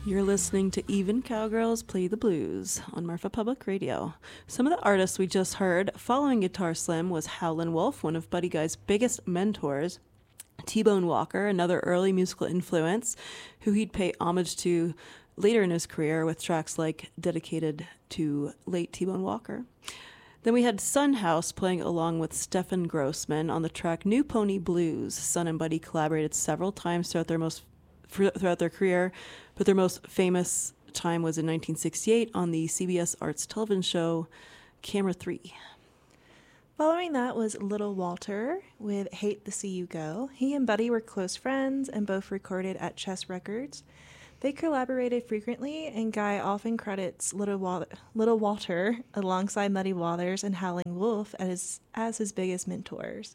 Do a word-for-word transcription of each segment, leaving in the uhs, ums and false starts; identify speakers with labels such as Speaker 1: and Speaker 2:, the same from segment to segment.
Speaker 1: You're listening to Even Cowgirls Play the Blues on Marfa Public Radio. Some of the artists we just heard following Guitar Slim was Howlin' Wolf, one of Buddy Guy's biggest mentors, T-Bone Walker, another early musical influence, who he'd pay homage to later in his career with tracks like dedicated to late T-Bone Walker. Then we had Son House playing along with Stefan Grossman on the track New Pony Blues. Son and Buddy collaborated several times throughout their most throughout their career, but their most famous time was in nineteen sixty-eight on the C B S Arts television show Camera three.
Speaker 2: Following that was Little Walter with Hate to See You Go. He and Buddy were close friends and both recorded at Chess Records. They collaborated frequently, and Guy often credits Little, Wal- Little Walter alongside Muddy Waters and Howlin' Wolf as, as his biggest mentors.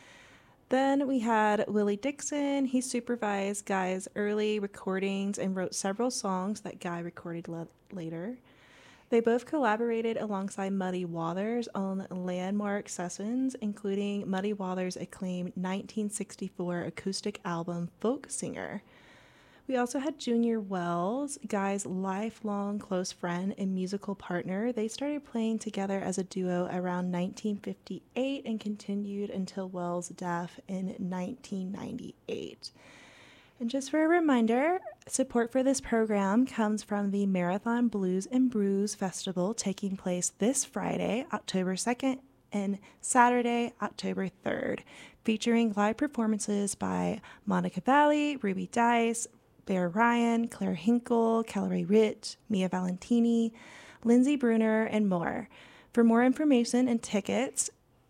Speaker 2: Then we had Willie Dixon. He supervised Guy's early recordings and wrote several songs that Guy recorded le- later. They both collaborated alongside Muddy Waters on landmark sessions, including Muddy Waters' acclaimed nineteen sixty-four acoustic album, Folk Singer. We also had Junior Wells, Guy's lifelong close friend and musical partner. They started playing together as a duo around nineteen fifty-eight and continued until Wells' death in nineteen ninety-eight. And just for a reminder, support for this program comes from the Marathon Blues and Brews Festival taking place this Friday, October second, and Saturday, October third, featuring live performances by Monica Valley, Ruby Dice, Bear Ryan, Claire Hinkle, Kellery Rich, Mia Valentini, Lindsay Bruner, and more. For more information and tickets,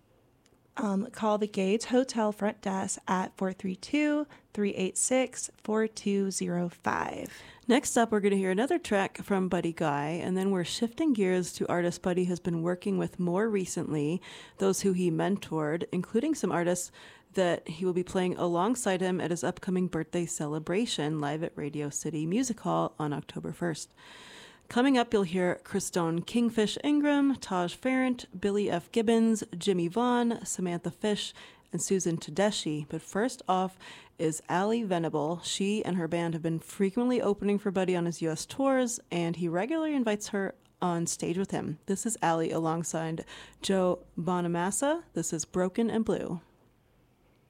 Speaker 2: um, call the Gage Hotel front desk at four three two, three eight six, four two zero five.
Speaker 1: Next up, we're going to hear another track from Buddy Guy, and then we're shifting gears to artists Buddy has been working with more recently, those who he mentored, including some artists that he will be playing alongside him at his upcoming birthday celebration live at Radio City Music Hall on October first. Coming up, you'll hear Christone Kingfish Ingram, Taj Farrant, Billy F. Gibbons, Jimmy Vaughn, Samantha Fish, and Susan Tedeschi. But first off is Allie Venable. She and her band have been frequently opening for Buddy on his U S tours, and he regularly invites her on stage with him. This is Allie alongside Joe Bonamassa. This is Broken and Blue.